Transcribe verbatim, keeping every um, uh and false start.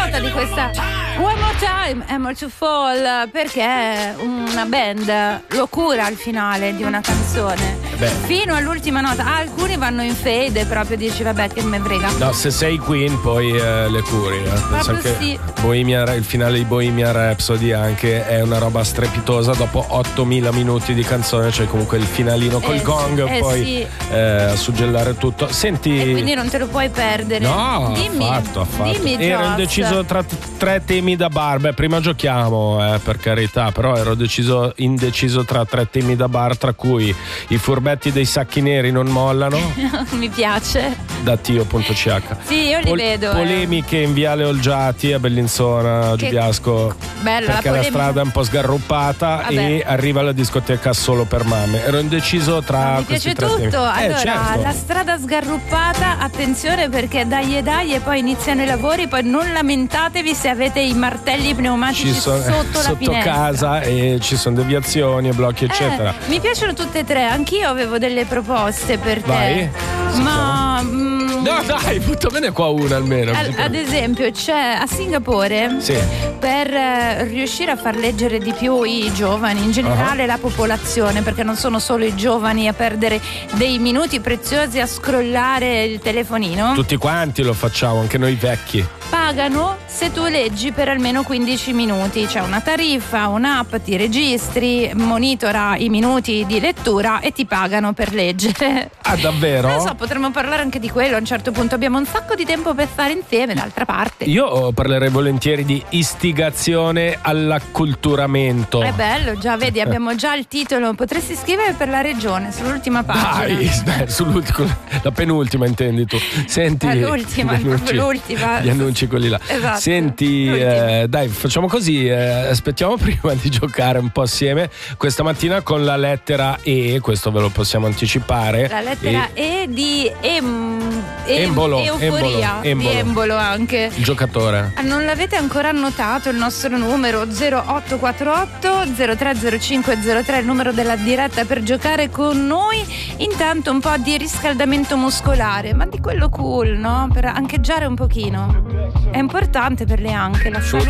nota di questa One More Time, Hammer to Fall, perché una band lo cura al finale di una canzone. Beh. Fino all'ultima nota. Alcuni vanno in fade, proprio dici vabbè che me frega. No, se sei Queen poi eh, le curi. Eh. Penso Proprio che sì. Bohemia, il finale di Bohemian Rhapsody anche è una roba strepitosa. Dopo ottomila minuti di canzone, cioè comunque il finalino col Eh, gong, eh, poi sì. eh, a suggellare tutto. Senti. E quindi non te lo puoi perdere. No, dimmi, affatto, affatto. dimmi, Ero Joss. indeciso tra t- tre temi da bar. Beh, prima giochiamo, eh, per carità, però ero deciso, indeciso tra tre temi da bar, tra cui i furbetti dei sacchi neri non mollano. Mi piace. Da Tio.ch. Sì, io li Pol- vedo. Polemiche in Viale Olgiati a Bellinzona, Che Giubiasco. bella la Perché la polemica. strada è un po' sgarruppata. Vabbè. E arriva la discoteca solo per mamme. Ero indeciso tra Mi questi piace tre temi. tutto. Eh, Allora, certo. la strada sgarruppata, attenzione perché dai e dai e poi iniziano i lavori, poi non lamentatevi se avete i martelli pneumatici Ci son- sotto la sotto finestra. casa e ci sono deviazioni e blocchi, eccetera. Eh, mi piacciono tutte e tre, anch'io avevo delle proposte per te. Vai. Ma mm, No, dai, buttamene qua una almeno. al- ad esempio c'è a Singapore, Sì. per eh, riuscire a far leggere di più i giovani, in generale Uh-huh. la popolazione, perché non sono solo i giovani a perdere dei minuti preziosi a scrollare il telefonino, Tutti quanti lo facciamo, anche noi vecchi. pagano se tu leggi per almeno quindici minuti. C'è una tariffa, un'app, ti registri, monitora i minuti di lettura e ti pagano per leggere. Ah, davvero? Non lo so, potremmo parlare anche di quello a un certo punto. Abbiamo un sacco di tempo per stare insieme, d'altra parte. Io oh, parlerei volentieri di istigazione all'acculturamento. È bello, già vedi, abbiamo già il titolo. Potresti scrivere per la regione sull'ultima pagina. Dai, beh, sull'ultima, la penultima intendi tu. Senti, Eh, l'ultima, gli annunci- proprio l'ultima. Gli annunci quelli là. Esatto, Senti, l'ultima. eh, dai, facciamo così. eh, aspettiamo prima di giocare un po' assieme questa mattina con la lettera E. Questo ve lo possiamo anticipare. La lettera E, di em, em- Embolo, euforia, embolo, di embolo. embolo anche. Il giocatore. Ah, non l'avete ancora annotato il nostro numero zero otto quattro otto zero tre zero cinque zero tre, il numero della diretta per giocare con noi. Intanto un po' di riscaldamento muscolare, ma di quello cool, no? Per ancheggiare un pochino. È importante per le anche la salute.